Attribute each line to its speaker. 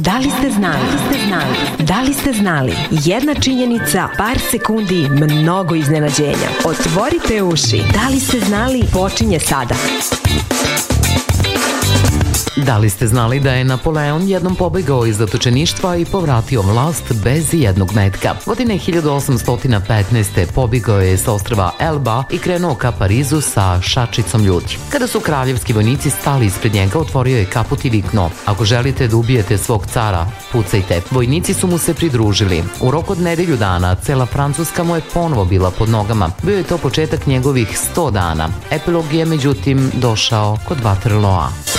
Speaker 1: Da li ste znali? Da li ste znali? Jedna činjenica, par sekundi, mnogo iznenađenja. Otvorite uši. Da li ste znali? Počinje sada.
Speaker 2: Da li ste znali da je Napoleon jednom pobegao iz zatočeništva i povratio vlast bez jednog metka? Godine 1815. pobegao je sa ostrva Elba i krenuo ka Parizu sa šačicom ljudi. Kada su kraljevski vojnici stali ispred njega, otvorio je kaput i viknuo: ako želite da ubijete svog cara, pucajte. Vojnici su mu se pridružili. U roku od nedelju dana cela Francuska mu je ponovo bila pod nogama. Bio je to početak njegovih 100 dana. Epilog je međutim došao kod Waterloo.